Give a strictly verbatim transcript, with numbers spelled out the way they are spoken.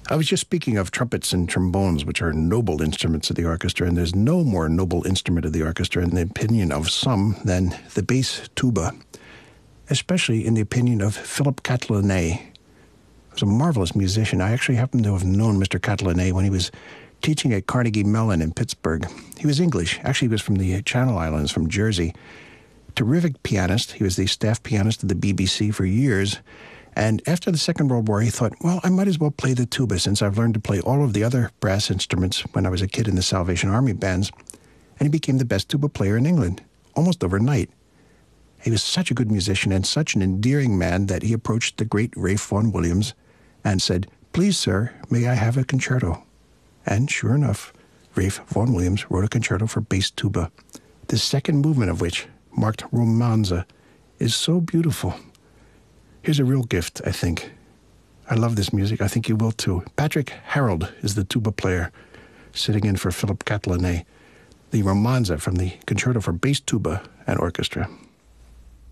I was just speaking of trumpets and trombones, which are noble instruments of the orchestra, and there's no more noble instrument of the orchestra in the opinion of some than the bass tuba, especially in the opinion of Philip Catalinet. He was a marvelous musician. I actually happen to have known Mister Catalinet when he was teaching at Carnegie Mellon in Pittsburgh. He was English. Actually, he was from the Channel Islands, from Jersey. Terrific pianist. He was the staff pianist of the B B C for years. And after the Second World War, he thought, well, I might as well play the tuba since I've learned to play all of the other brass instruments when I was a kid in the Salvation Army bands. And he became the best tuba player in England, almost overnight. He was such a good musician and such an endearing man that he approached the great Ralph Vaughan Williams and said, please, sir, may I have a concerto? And sure enough, Ralph Vaughan Williams wrote a concerto for bass tuba, the second movement of which, marked Romanza, is so beautiful. Here's a real gift, I think. I love this music. I think you will too. Patrick Harold is the tuba player sitting in for Philip Catalinet. The Romanza from the Concerto for Bass Tuba and Orchestra.